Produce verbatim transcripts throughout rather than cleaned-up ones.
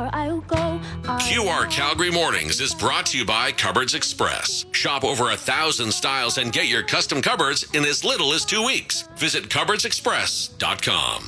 wherever I'll go. Q R Calgary Mornings is brought to you by Cupboards Express. Shop over a thousand styles and get your custom cupboards in as little as two weeks. Visit cupboards express dot com.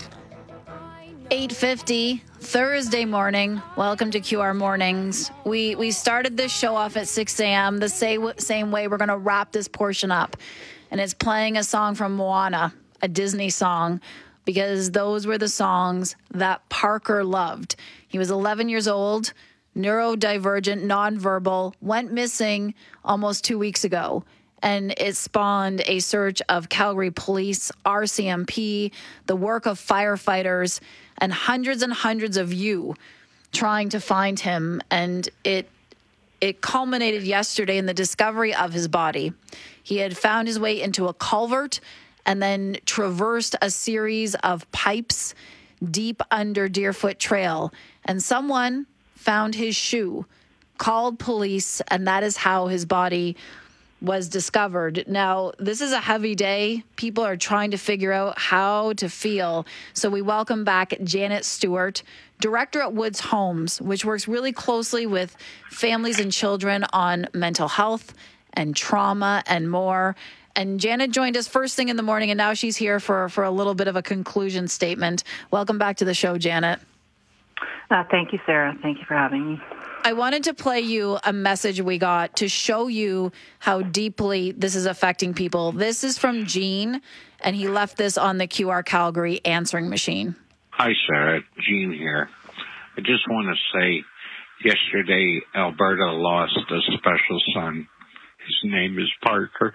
eight fifty Thursday morning. Welcome to Q R Mornings. We we started this show off at six a.m. the same, same way we're going to wrap this portion up. And it's playing a song from Moana, a Disney song, because those were the songs that Parker loved. He was eleven years old, neurodivergent, nonverbal, went missing almost two weeks ago. And it spawned a search of Calgary Police, R C M P, the work of firefighters, and hundreds and hundreds of you trying to find him. And it it culminated yesterday in the discovery of his body. He had found his way into a culvert and then traversed a series of pipes deep under Deerfoot Trail. And someone found his shoe, called police, and that is how his body was discovered. Now, this is a heavy day. People are trying to figure out how to feel. So we welcome back Janet Stewart, director at Woods Homes, which works really closely with families and children on mental health and trauma and more. And Janet joined us first thing in the morning, and now she's here for, for a little bit of a conclusion statement. Welcome back to the show, Janet. Uh, thank you, Sarah. Thank you for having me. I wanted to play you a message we got to show you how deeply this is affecting people. This is from Gene, and he left this on the Q R Calgary answering machine. Hi, Sarah. Gene here. I just want to say, yesterday, Alberta lost a special son. His name is Parker.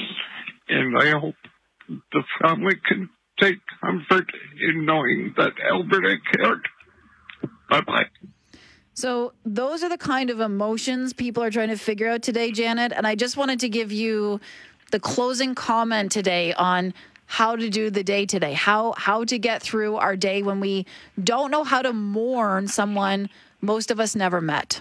And I hope the family can take comfort in knowing that Alberta cared. Bye-bye. So those are the kind of emotions people are trying to figure out today, Janet. And I just wanted to give you the closing comment today on how to do the day today, how how to get through our day when we don't know how to mourn someone most of us never met.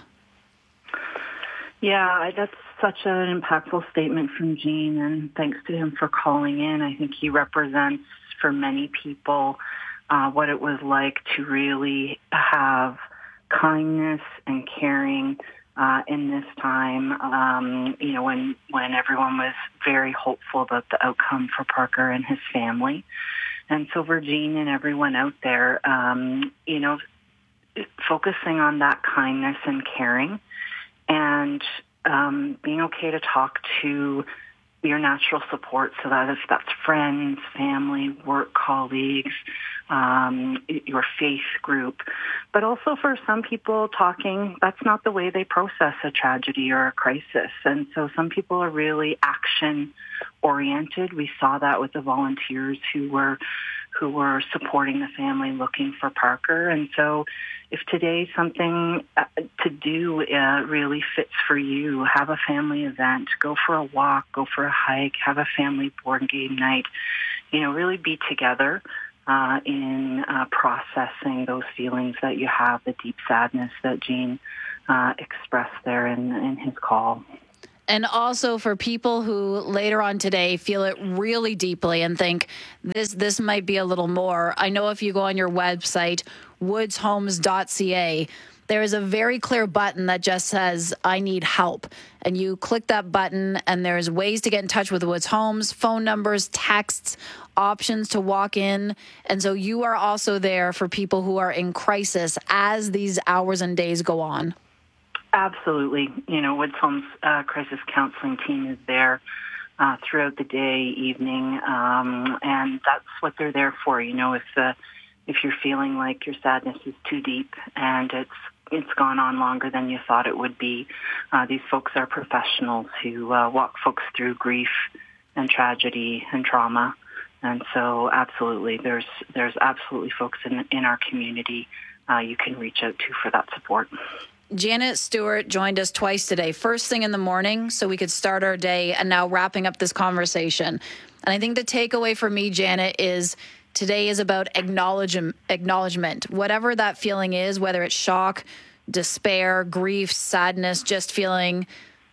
Yeah, that's such an impactful statement from Gene, and thanks to him for calling in. I think he represents for many people uh, what it was like to really have kindness and caring uh, in this time, um, you know, when, when everyone was very hopeful about the outcome for Parker and his family. And so for Gene and everyone out there, um, you know, focusing on that kindness and caring and um, being okay to talk to your natural support, so that if that's friends, family, work colleagues, um, your faith group. But also for some people, talking, that's not the way they process a tragedy or a crisis. And so some people are really action-oriented. We saw that with the volunteers who were who were supporting the family looking for Parker. And so if today's something to do uh, really fits for you, have a family event, go for a walk, go for a hike, have a family board game night, you know, really be together uh, in uh, processing those feelings that you have, the deep sadness that Gene uh, expressed there in, in his call. And also for people who later on today feel it really deeply and think this this might be a little more. I know if you go on your website, woods homes dot c a, there is a very clear button that just says, I need help. And you click that button and there's ways to get in touch with Woods Homes, phone numbers, texts, options to walk in. And so you are also there for people who are in crisis as these hours and days go on. Absolutely. You know, Woods Homes uh, crisis counseling team is there uh, throughout the day, evening, um, and that's what they're there for. You know, if uh, if you're feeling like your sadness is too deep and it's it's gone on longer than you thought it would be, uh, these folks are professionals who uh, walk folks through grief and tragedy and trauma. And so, absolutely, there's there's absolutely folks in in our community uh, you can reach out to for that support. Janet Stewart joined us twice today, first thing in the morning so we could start our day, and now wrapping up this conversation. And I think the takeaway for me, Janet, is today is about acknowledge, acknowledgement. Whatever that feeling is, whether it's shock, despair, grief, sadness, just feeling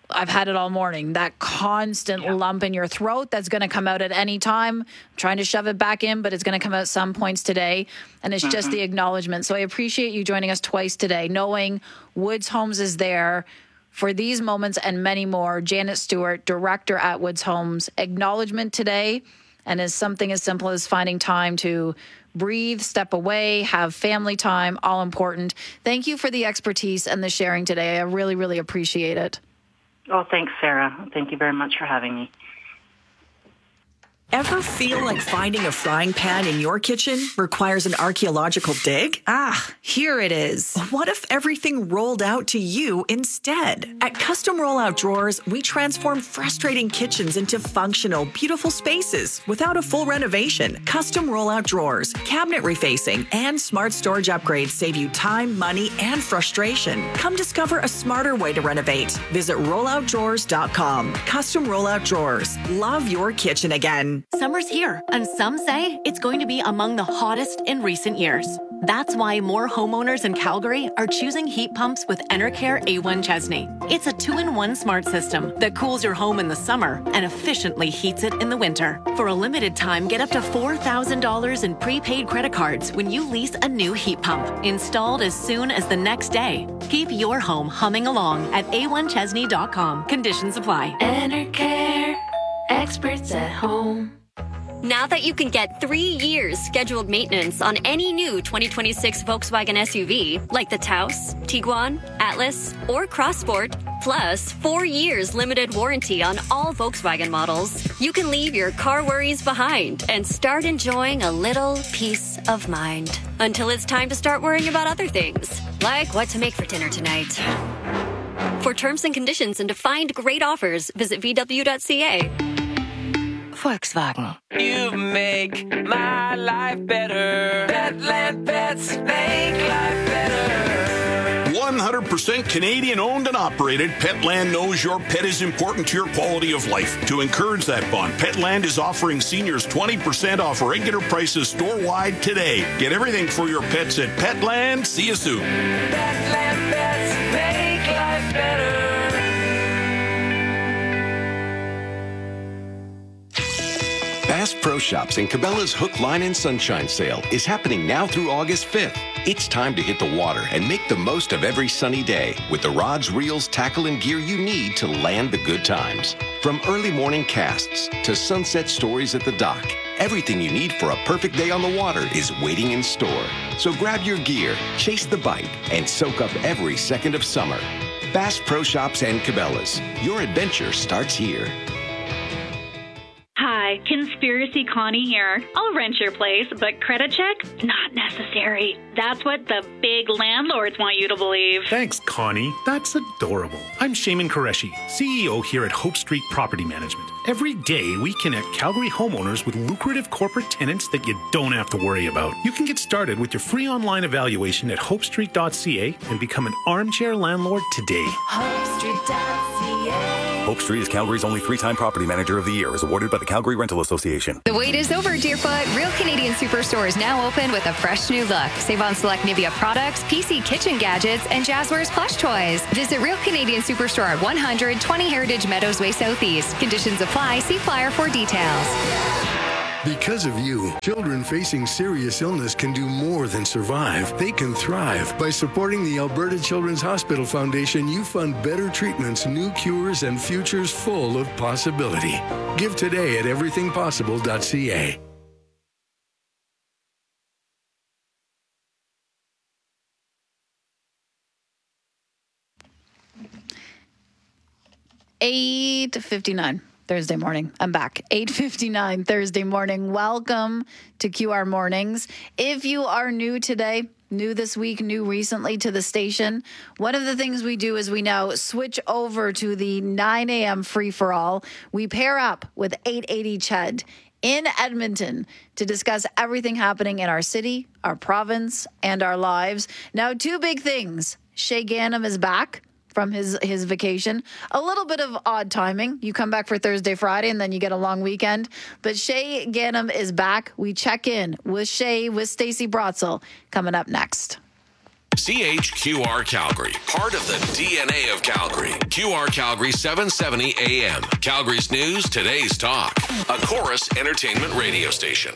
I've had it all morning. That constant yeah. lump in your throat that's going to come out at any time. I'm trying to shove it back in, but it's going to come out some points today. And it's mm-hmm. just the acknowledgement. So I appreciate you joining us twice today, knowing Woods Homes is there for these moments and many more. Janet Stewart, director at Woods Homes, acknowledgement today. And is something as simple as finding time to breathe, step away, have family time, all important. Thank you for the expertise and the sharing today. I really, really appreciate it. Oh, thanks, Sarah. Thank you very much for having me. Ever feel like finding a frying pan in your kitchen requires an archaeological dig? Ah, here it is. What if everything rolled out to you instead? At Custom Rollout Drawers, we transform frustrating kitchens into functional, beautiful spaces without a full renovation. Custom Rollout Drawers, cabinet refacing, and smart storage upgrades save you time, money, and frustration. Come discover a smarter way to renovate. Visit rollout drawers dot com. Custom Rollout Drawers. Love your kitchen again. Summer's here, and some say it's going to be among the hottest in recent years. That's why more homeowners in Calgary are choosing heat pumps with Enercare A one Chesney. It's a two-in-one smart system that cools your home in the summer and efficiently heats it in the winter. For a limited time, get up to four thousand dollars in prepaid credit cards when you lease a new heat pump, installed as soon as the next day. Keep your home humming along at A one Chesney dot com. Conditions apply. Enercare. Experts at home. Now that you can get three years scheduled maintenance on any new twenty twenty-six Volkswagen S U V, like the Taos, Tiguan, Atlas, or Crossport, plus four years limited warranty on all Volkswagen models, you can leave your car worries behind and start enjoying a little peace of mind. Until it's time to start worrying about other things, like what to make for dinner tonight. For terms and conditions and to find great offers, visit V W dot C A. Volkswagen. You make my life better. Petland Pets make life better. one hundred percent Canadian owned and operated, Petland knows your pet is important to your quality of life. To encourage that bond, Petland is offering seniors twenty percent off regular prices store-wide today. Get everything for your pets at Petland. See you soon. Petland Pets make life better. Bass Pro Shops and Cabela's Hook, Line, and Sunshine Sale is happening now through August fifth. It's time to hit the water and make the most of every sunny day with the rods, reels, tackle, and gear you need to land the good times. From early morning casts to sunset stories at the dock, everything you need for a perfect day on the water is waiting in store. So grab your gear, chase the bite, and soak up every second of summer. Bass Pro Shops and Cabela's. Your adventure starts here. Hi, Conspiracy Connie here. I'll rent your place, but credit check? Not necessary. That's what the big landlords want you to believe. Thanks, Connie. That's adorable. I'm Shaman Qureshi, C E O here at Hope Street Property Management. Every day, we connect Calgary homeowners with lucrative corporate tenants that you don't have to worry about. You can get started with your free online evaluation at hope street dot c a and become an armchair landlord today. hope street dot c a. Hope Street is Calgary's only three-time property manager of the year, as awarded by the Calgary Rental Association. The wait is over, Deerfoot. Real Canadian Superstore is now open with a fresh new look. Save on select Nivea products, P C kitchen gadgets, and Jazzwares plush toys. Visit Real Canadian Superstore at one hundred twenty Heritage Meadows Way Southeast. Conditions apply. See flyer for details. Because of you, children facing serious illness can do more than survive. They can thrive. By supporting the Alberta Children's Hospital Foundation, you fund better treatments, new cures, and futures full of possibility. Give today at everything possible dot c a. eight fifty-nine. Thursday morning. I'm back. eight fifty-nine Thursday morning. Welcome to Q R Mornings. If you are new today, new this week, new recently to the station, one of the things we do is we now switch over to the nine a.m. free-for-all. We pair up with eight eighty C H E D in Edmonton to discuss everything happening in our city, our province, and our lives. Now, two big things. Shay Ganem is back from his, his vacation. A little bit of odd timing. You come back for Thursday, Friday, and then you get a long weekend. But Shay Ganem is back. We check in with Shay, with Stacey Brotzel, coming up next. C H Q R Calgary, part of the D N A of Calgary. Q R Calgary seven seventy A M. Calgary's news, today's talk. A Chorus Entertainment radio station.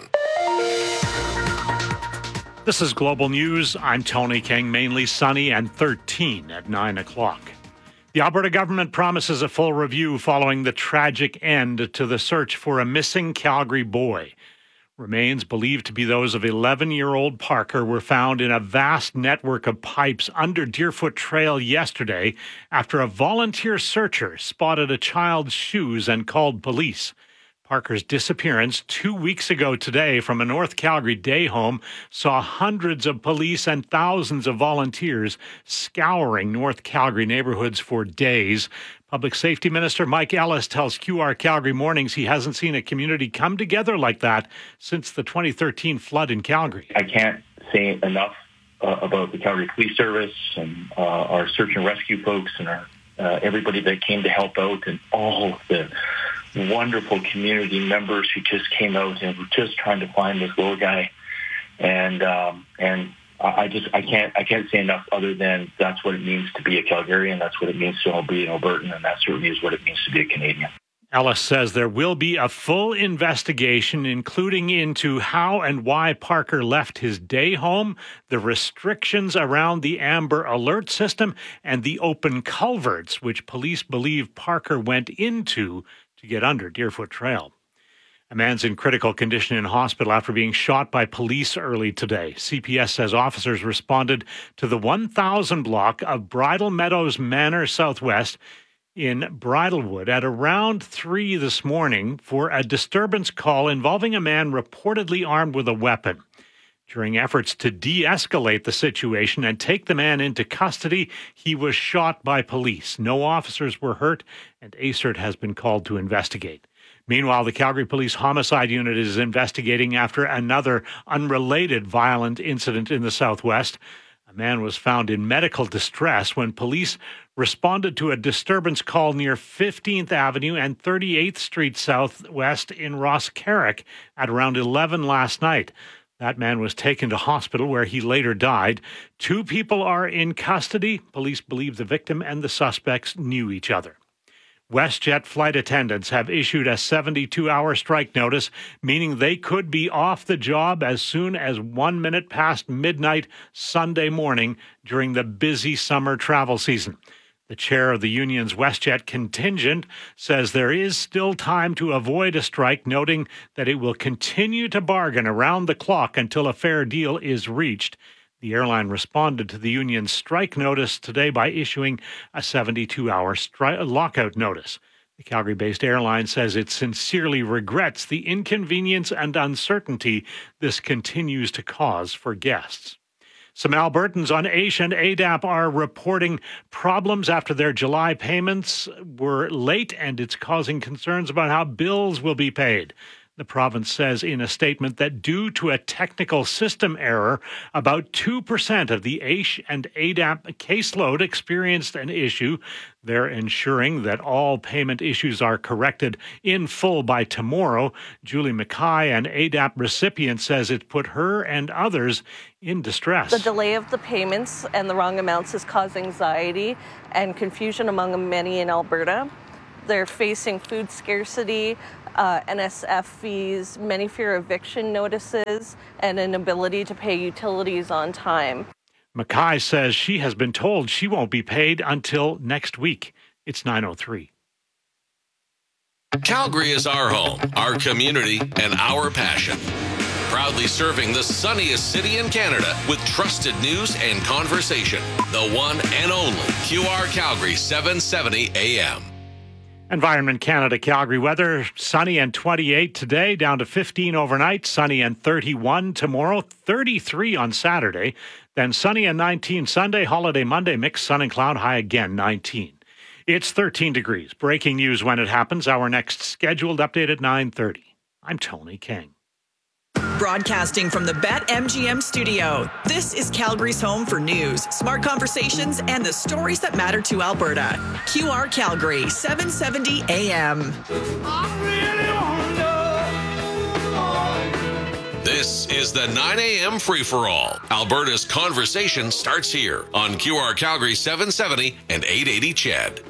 This is Global News. I'm Tony King. Mainly sunny and thirteen at nine o'clock. The Alberta government promises a full review following the tragic end to the search for a missing Calgary boy. Remains believed to be those of eleven-year-old Parker were found in a vast network of pipes under Deerfoot Trail yesterday after a volunteer searcher spotted a child's shoes and called police. Parker's disappearance two weeks ago today from a North Calgary day home saw hundreds of police and thousands of volunteers scouring North Calgary neighborhoods for days. Public Safety Minister Mike Ellis tells Q R Calgary Mornings he hasn't seen a community come together like that since the twenty thirteen flood in Calgary. I can't say enough uh, about the Calgary Police Service and uh, our search and rescue folks and our uh, everybody that came to help out, and all of the wonderful community members who just came out and were just trying to find this little guy. And um, and I just I can't I can't say enough other than that's what it means to be a Calgarian. That's what it means to be an Albertan, and that certainly is what it means to be a Canadian. Ellis says there will be a full investigation, including into how and why Parker left his day home, the restrictions around the Amber Alert system, and the open culverts which police believe Parker went into to get under Deerfoot Trail. A man's in critical condition in hospital after being shot by police early today. C P S says officers responded to the one thousand block of Bridal Meadows Manor Southwest in Bridlewood at around three this morning for a disturbance call involving a man reportedly armed with a weapon. During efforts to de-escalate the situation and take the man into custody, he was shot by police. No officers were hurt, and A C E R T has been called to investigate. Meanwhile, the Calgary Police Homicide Unit is investigating after another unrelated violent incident in the Southwest. A man was found in medical distress when police responded to a disturbance call near fifteenth Avenue and thirty-eighth Street Southwest in Ross Carrick at around eleven last night. That man was taken to hospital where he later died. Two people are in custody. Police believe the victim and the suspects knew each other. WestJet flight attendants have issued a seventy-two hour strike notice, meaning they could be off the job as soon as one minute past midnight Sunday morning during the busy summer travel season. The chair of the union's WestJet contingent says there is still time to avoid a strike, noting that it will continue to bargain around the clock until a fair deal is reached. The airline responded to the union's strike notice today by issuing a seventy-two hour stri- lockout notice. The Calgary-based airline says it sincerely regrets the inconvenience and uncertainty this continues to cause for guests. Some Albertans on A I S H and A D A P are reporting problems after their July payments were late, and it's causing concerns about how bills will be paid. The province says in a statement that due to a technical system error, about two percent of the A I S H and A D A P caseload experienced an issue. They're ensuring that all payment issues are corrected in full by tomorrow. Julie Mackay, an A D A P recipient, says it put her and others in distress. The delay of the payments and the wrong amounts has caused anxiety and confusion among many in Alberta. They're facing food scarcity, uh, N S F fees, many fear eviction notices, and an inability to pay utilities on time. Mackay says she has been told she won't be paid until next week. It's nine oh three. Calgary is our home, our community, and our passion. Proudly serving the sunniest city in Canada with trusted news and conversation. The one and only Q R Calgary seven seventy A M. Environment Canada Calgary weather, sunny and twenty-eight today, down to fifteen overnight, sunny and thirty-one tomorrow, thirty-three on Saturday, then sunny and nineteen Sunday, holiday Monday, mixed sun and cloud, high again, nineteen. It's thirteen degrees. Breaking news when it happens. Our next scheduled update at nine thirty. I'm Tony King. Broadcasting from the BetMGM studio, this is Calgary's home for news, smart conversations, and the stories that matter to Alberta. Q R Calgary, seven seventy A M. This This is the nine a.m. free-for-all. Alberta's conversation starts here on Q R Calgary seven seventy and eight eighty C H E D.